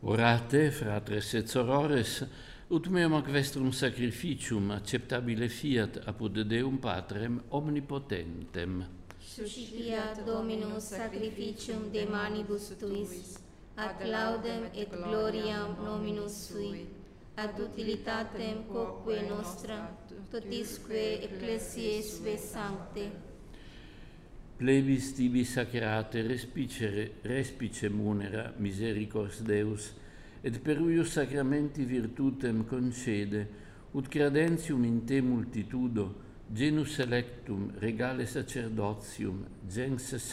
Orate, fratres et sorores, ut meum ac vestrum sacrificium acceptabile fiat apud Deum Patrem omnipotentem. Suscipiat Dominus sacrificium de manibus tuis, ad laudem et gloriam nominus sui, ad utilitatem quoque nostra, totisque ecclesiae sue sancte. Plebis tibi sacrate respice munera misericors Deus, et per uius sacramenti virtutem concede, ut credentium in te multitudo, genus electum, regale sacerdotium, gens